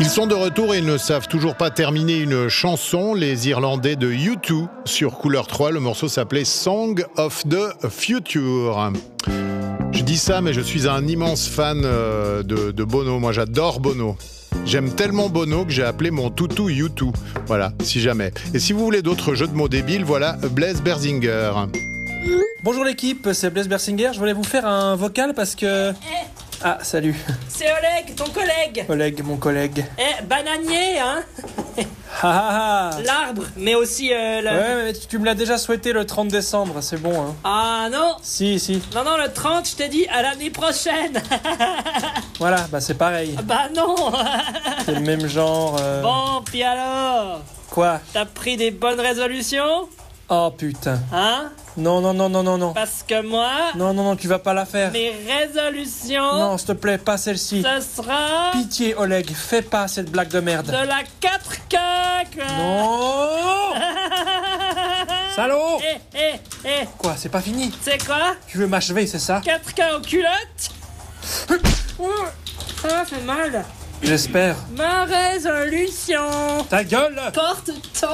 Ils sont de retour et ils ne savent toujours pas terminer une chanson, les Irlandais de U2 sur Couleur 3. Le morceau s'appelait Song of the Future. Je dis ça, mais je suis un immense fan de Bono. Moi, j'adore Bono. J'aime tellement Bono que j'ai appelé mon toutou U2. Voilà, si jamais. Et si vous voulez d'autres jeux de mots débiles, voilà Blaise Berzinger. Bonjour l'équipe, c'est Blaise Berzinger. Je voulais vous faire un vocal parce que... Ah, salut. C'est Oleg, ton collègue. Oleg, mon collègue. Bananier, hein. L'arbre, mais aussi Ouais, mais tu me l'as déjà souhaité le 30 décembre, c'est bon, hein. Ah non. Si. Non, le 30, je t'ai dit à l'année prochaine. Voilà, bah c'est pareil. Bah non. C'est le même genre... Bon, puis alors, Quoi? t'as pris des bonnes résolutions? Oh putain. Hein? Non. Parce que moi, Non, tu vas pas la faire. mes résolutions, Non, s'il te plaît, pas celle-ci. ce sera Pitié, Oleg, fais pas cette blague de merde. de la 4K, quoi. Non. Salaud. Eh, Quoi, c'est pas fini? c'est quoi? Tu veux m'achever, c'est ça? 4K aux culottes? Ça fait mal. J'espère. Ma résolution. Ta gueule! Porte ton